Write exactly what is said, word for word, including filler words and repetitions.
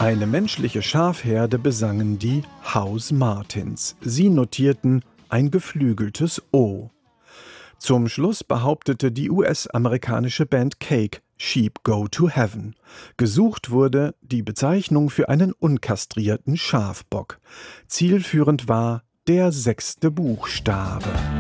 Eine menschliche Schafherde besangen die House Martins. Sie notierten ein geflügeltes O. Zum Schluss behauptete die U S-amerikanische Band Cake Sheep Go to Heaven. Gesucht wurde die Bezeichnung für einen unkastrierten Schafbock. Zielführend war der sechste Buchstabe.